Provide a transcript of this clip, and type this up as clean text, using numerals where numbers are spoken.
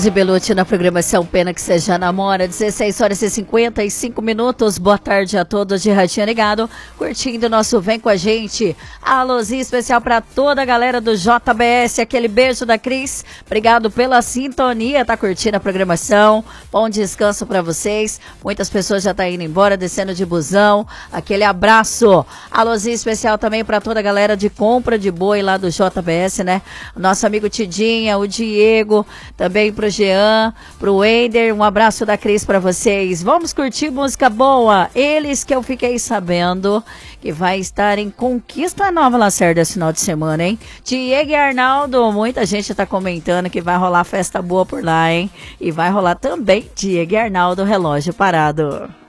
Cid Belucci na programação Pena que Você Já Namora, 16 horas e 55 minutos. Boa tarde a todos de Radinho Ligado, curtindo o nosso Vem Com A Gente. Alôzinho especial para toda a galera do JBS, aquele beijo da Cris. Obrigado pela sintonia, tá curtindo a programação. Bom descanso para vocês. Muitas pessoas já tá indo embora, descendo de busão. Aquele abraço. Alôzinho especial também para toda a galera de compra de boi lá do JBS, né? Nosso amigo Tidinha, o Diego, também pro Jean, pro Wender, um abraço da Cris pra vocês. Vamos curtir música boa. Eles que eu fiquei sabendo que vai estar em Conquista Nova Lacerda esse final de semana, hein? Diego e Arnaldo, muita gente tá comentando que vai rolar festa boa por lá, hein? E vai rolar também Diego e Arnaldo, Relógio Parado.